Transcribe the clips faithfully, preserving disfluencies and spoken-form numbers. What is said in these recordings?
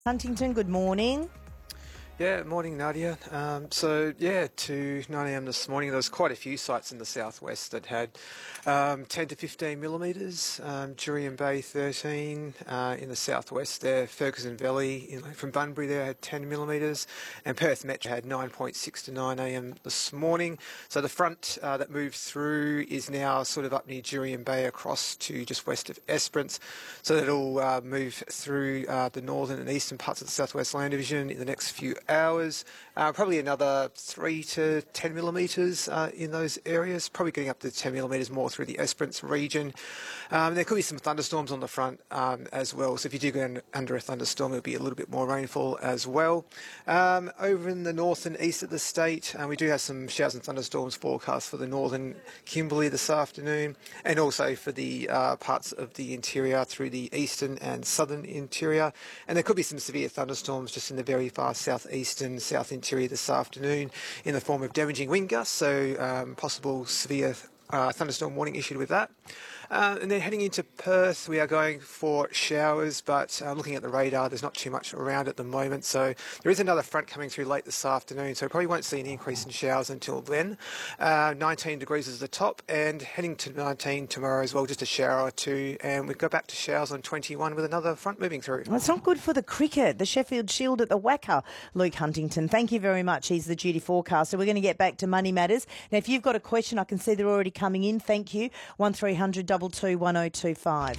Huntington, good morning. Yeah, morning Nadia. Um, so yeah, to nine a m this morning, there was quite a few sites in the southwest that had um, ten to fifteen millimetres. Um, Jurien Bay thirteen uh, in the southwest there. Ferguson Valley in, from Bunbury there had ten millimetres, and Perth Metro had nine point six to nine a m this morning. So the front uh, that moved through is now sort of up near Jurien Bay across to just west of Esperance. So that'll uh, move through uh, the northern and eastern parts of the Southwest Land Division in the next few hours. Uh, probably another three to ten millimetres uh, in those areas, probably getting up to ten millimetres more through the Esperance region. Um, there could be some thunderstorms on the front um, as well, so if you do go under a thunderstorm, it'll be a little bit more rainfall as well. Um, over in the north and east of the state, uh, we do have some showers and thunderstorms forecast for the northern Kimberley this afternoon, and also for the uh, parts of the interior through the eastern and southern interior. And there could be some severe thunderstorms just in the very far southeastern, south interior this afternoon in the form of damaging wind gusts, so um, possible severe uh, thunderstorm warning issued with that. Uh, and then heading into Perth, we are going for showers, but uh, looking at the radar, there's not too much around at the moment. So there is another front coming through late this afternoon, so we probably won't see an increase in showers until then. Uh, nineteen degrees is the top, and heading to nineteen tomorrow as well, just a shower or two, and we go back to showers on twenty-one with another front moving through. Well, it's not good for the cricket, the Sheffield Shield at the Wacker. Luke Huntington, thank you very much. He's the duty forecaster. We're going to get back to Money Matters. Now, if you've got a question, I can see they're already coming in. Thank you. one three hundred two two one oh two five.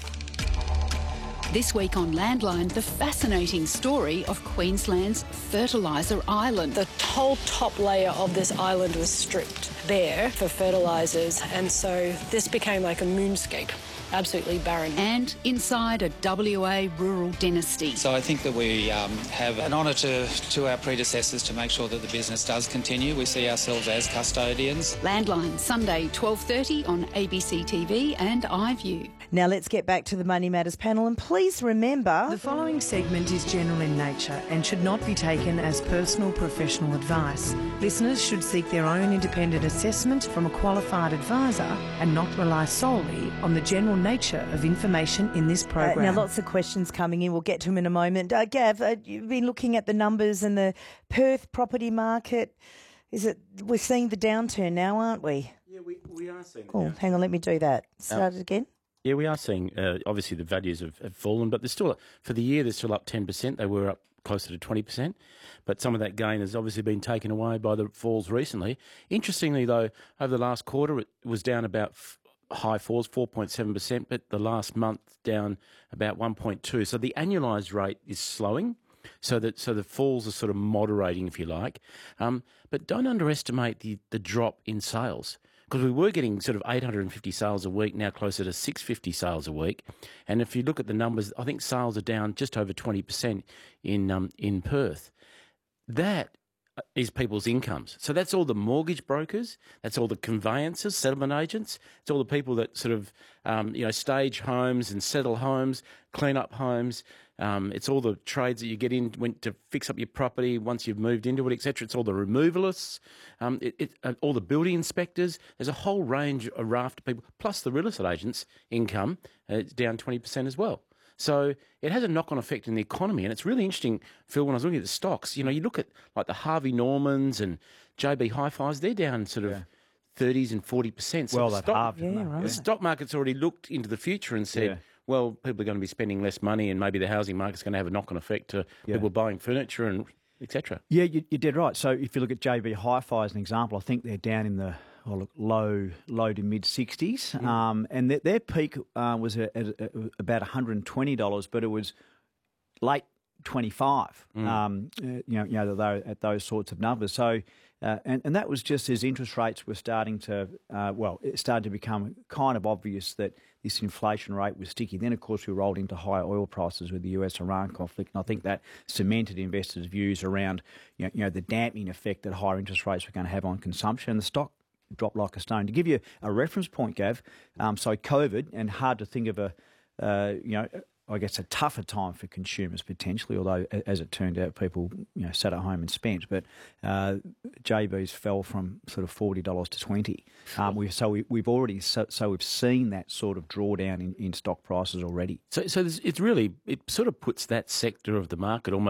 This week on Landline, the fascinating story of Queensland's Fertiliser Island. The whole top layer of this island was stripped bare for fertilisers, and so this became like a moonscape. Absolutely barren. And inside a W A rural dynasty. So I think that we um, have an honour to, to our predecessors to make sure that the business does continue. We see ourselves as custodians. Landline, Sunday, twelve thirty on A B C T V and iView. Now let's get back to the Money Matters panel, and please remember... The following segment is general in nature and should not be taken as personal professional advice. Listeners should seek their own independent assessment from a qualified advisor and not rely solely on the general nature of information in this program. Uh, now, lots of questions coming in. We'll get to them in a moment. Uh, Gav, uh, you've been looking at the numbers in the Perth property market. Is it? We're seeing the downturn now, aren't we? Yeah, we, we are seeing Oh, downturn. hang on, let me do that. Start Uh, it again. Yeah, we are seeing, uh, obviously the values have, have fallen, but they're still, for the year, they're still up ten percent. They were up closer to twenty percent. But some of that gain has obviously been taken away by the falls recently. Interestingly, though, over the last quarter, it was down about f- high fours, four point seven percent, but the last month down about one point two. So the annualised rate is slowing. So that so the falls are sort of moderating, if you like. Um, but don't underestimate the, the drop in sales, because we were getting sort of eight hundred fifty sales a week, now closer to six hundred fifty sales a week. And if you look at the numbers, I think sales are down just over twenty percent in um, in Perth. That is people's incomes. So that's all the mortgage brokers, that's all the conveyancers, settlement agents, it's all the people that sort of, um, you know, stage homes and settle homes, clean up homes. Um, it's all the trades that you get in went to fix up your property once you've moved into it, et cetera. It's all the removalists, um, it, it, uh, all the building inspectors. There's a whole range, a raft of people, plus the real estate agents' income, uh, it's down twenty percent as well. So it has a knock-on effect in the economy, and it's really interesting, Phil, when I was looking at the stocks, you know, you look at like the Harvey Normans and J B Hi-Fis, they're down sort of Yeah. thirties and forty percent. So Well, the they've stock, halved, haven't Yeah, they? right. the stock market's already looked into the future and said, Yeah. well, people are going to be spending less money, and maybe the housing market's going to have a knock-on effect to Yeah. people buying furniture and et cetera. Yeah, you, you're dead right. So if you look at J B Hi-Fi as an example, I think they're down in the oh, look, low low to mid sixties, Mm. um, and their, their peak uh, was at, at, at about one hundred twenty dollars, but it was late twenty-five. Mm. Um, uh, you know, you know, those, at those sorts of numbers. So, uh, and and that was just as interest rates were starting to, uh, well, it started to become kind of obvious that this inflation rate was sticky. Then, of course, we rolled into higher oil prices with the U S Iran conflict, and I think that cemented investors' views around, you know, you know the dampening effect that higher interest rates were going to have on consumption. The stock dropped like a stone. To give you a reference point, Gav, um, so COVID, and hard to think of a, uh, you know, I guess a tougher time for consumers potentially, although as it turned out, people you know sat at home and spent. But uh, J B's fell from sort of forty dollars to twenty. Um, we so we, we've already so, so we've seen that sort of drawdown in, in stock prices already. So, so there's- it's really, it sort of puts that sector of the market almost